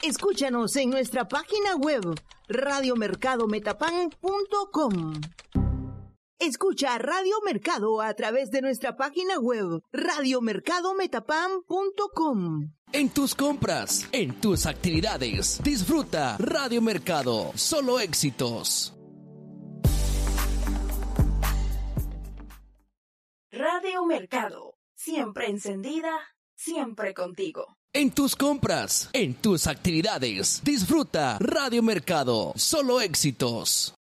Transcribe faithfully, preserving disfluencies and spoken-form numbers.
Escúchanos en nuestra página web radio mercado metapan punto com. Escucha Radio Mercado a través de nuestra página web radio mercado metapan punto com. En tus compras, en tus actividades, disfruta Radio Mercado, solo éxitos. Radio Mercado, siempre encendida, siempre contigo. En tus compras, en tus actividades, disfruta Radio Mercado, solo éxitos.